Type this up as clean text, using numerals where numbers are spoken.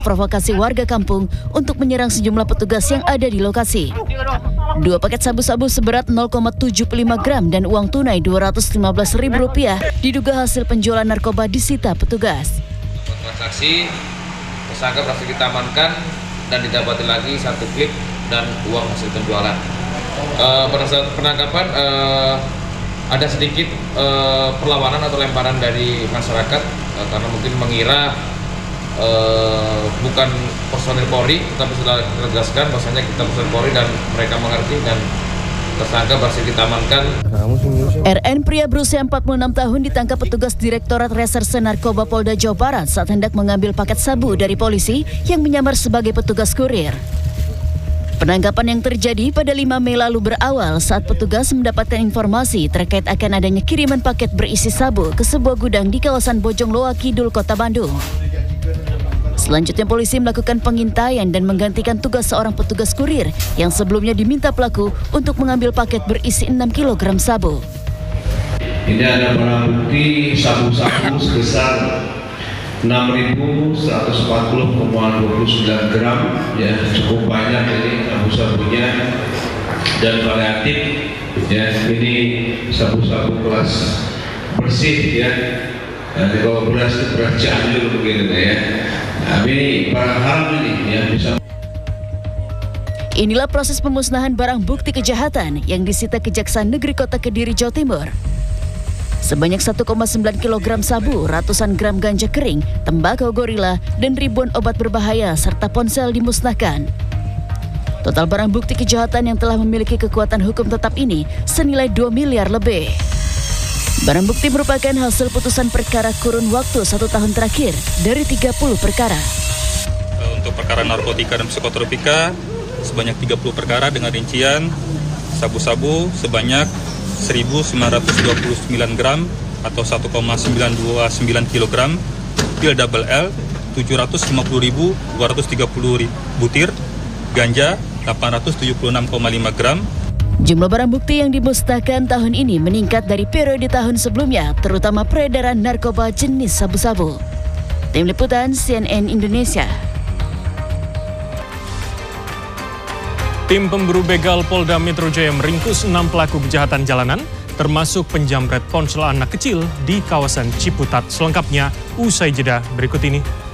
provokasi warga kampung untuk menyerang sejumlah petugas yang ada di lokasi. 2 paket sabu-sabu seberat 0,75 gram dan uang tunai Rp215.000 diduga hasil penjualan narkoba disita petugas. Transaksi, tersangka berhasil kita amankan dan didapati lagi 1 klip dan uang hasil penjualan. Pada saat penangkapan ada sedikit perlawanan atau lemparan dari masyarakat karena mungkin mengira bukan personil Polri, tapi sudah kita jelaskan bahwasanya kita personil Polri dan mereka mengerti dan tersangka berhasil kita amankan. RN pria berusia 46 tahun ditangkap petugas Direktorat Reserse Narkoba Polda Jawa Barat saat hendak mengambil paket sabu dari polisi yang menyamar sebagai petugas kurir. Penangkapan yang terjadi pada 5 Mei lalu berawal saat petugas mendapatkan informasi terkait akan adanya kiriman paket berisi sabu ke sebuah gudang di kawasan Bojongloa Kidul, Kota Bandung. Selanjutnya polisi melakukan pengintaian dan menggantikan tugas seorang petugas kurir yang sebelumnya diminta pelaku untuk mengambil paket berisi 6 kg sabu. Ini ada barang bukti sabu-sabu sebesar 6.140,29 gram, ya cukup banyak ini sabu-sabunya dan variatif, ya ini sabu-sabu kelas bersih, ya. Kalau beras itu beras Cianjur begitu ya. Nah, ini barang haram ini ya bisa. Inilah proses pemusnahan barang bukti kejahatan yang disita Kejaksaan Negeri Kota Kediri, Jawa Timur. Sebanyak 1,9 kg sabu, ratusan gram ganja kering, tembakau gorila, dan ribuan obat berbahaya serta ponsel dimusnahkan. Total barang bukti kejahatan yang telah memiliki kekuatan hukum tetap ini senilai 2 miliar lebih. Barang bukti merupakan hasil putusan perkara kurun waktu 1 tahun terakhir dari 30 perkara. Untuk perkara narkotika dan psikotropika sebanyak 30 perkara dengan rincian sabu-sabu sebanyak 1.929 gram atau 1,929 kg, pil double L 750.230 butir, ganja 876,5 gram. Jumlah barang bukti yang dimusnahkan tahun ini meningkat dari periode tahun sebelumnya, terutama peredaran narkoba jenis sabu-sabu. Tim Liputan CNN Indonesia. Tim pemburu begal Polda Metro Jaya meringkus 6 pelaku kejahatan jalanan, termasuk penjamret ponsel anak kecil di kawasan Ciputat. Selengkapnya usai jeda berikut ini.